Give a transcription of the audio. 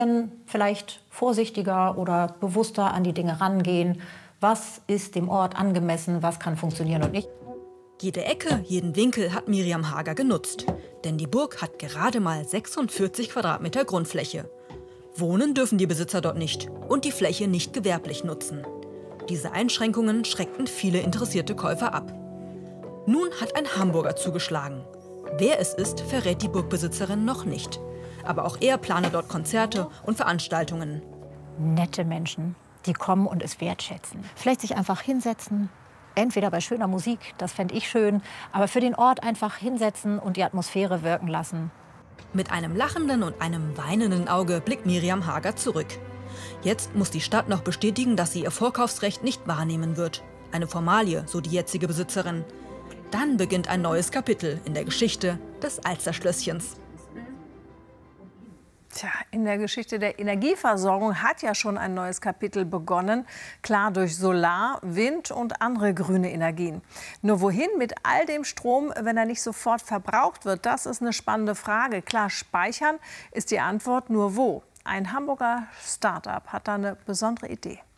Vielleicht vorsichtiger oder bewusster an die Dinge rangehen. Was ist dem Ort angemessen, was kann funktionieren und nicht. Jede Ecke, jeden Winkel hat Miriam Hager genutzt. Denn die Burg hat gerade mal 46 Quadratmeter Grundfläche. Wohnen dürfen die Besitzer dort nicht und die Fläche nicht gewerblich nutzen. Diese Einschränkungen schreckten viele interessierte Käufer ab. Nun hat ein Hamburger zugeschlagen. Wer es ist, verrät die Burgbesitzerin noch nicht. Aber auch er plane dort Konzerte und Veranstaltungen. Nette Menschen, die kommen und es wertschätzen. Vielleicht sich einfach hinsetzen, entweder bei schöner Musik, das fände ich schön, aber für den Ort einfach hinsetzen und die Atmosphäre wirken lassen. Mit einem lachenden und einem weinenden Auge blickt Miriam Hager zurück. Jetzt muss die Stadt noch bestätigen, dass sie ihr Vorkaufsrecht nicht wahrnehmen wird. Eine Formalie, so die jetzige Besitzerin. Dann beginnt ein neues Kapitel in der Geschichte des Alsterschlösschens. Tja, in der Geschichte der Energieversorgung hat ja schon ein neues Kapitel begonnen. Klar, durch Solar, Wind und andere grüne Energien. Nur wohin mit all dem Strom, wenn er nicht sofort verbraucht wird? Das ist eine spannende Frage. Klar, speichern ist die Antwort, nur wo? Ein Hamburger Start-up hat da eine besondere Idee.